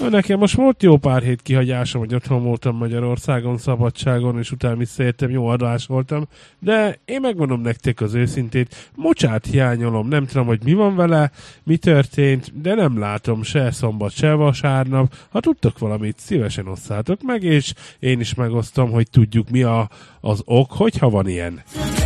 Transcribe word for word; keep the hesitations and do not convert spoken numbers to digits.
Nekem most volt jó pár hét kihagyásom, hogy otthon voltam Magyarországon, szabadságon, és utána visszaértem, jó adás voltam, de én megmondom nektek az őszintét, mocsát hiányolom, nem tudom, hogy mi van vele, mi történt, de nem látom se szombat, se vasárnap. Ha tudtok valamit, szívesen osszátok meg, és én is megosztom, hogy tudjuk mi a, az ok, hogyha van ilyen.